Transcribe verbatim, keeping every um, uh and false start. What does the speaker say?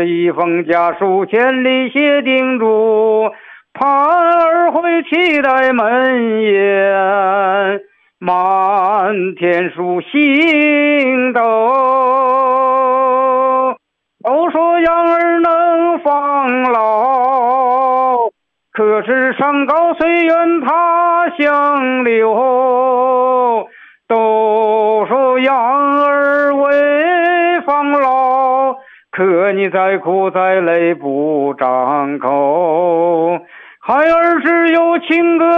是一封家书，千里写叮嘱，盼儿回期待门檐，满天数星斗。都说养儿能防老，可是山高虽远他乡流。都说养儿为防老，可你再苦再累不张口，孩儿只有情歌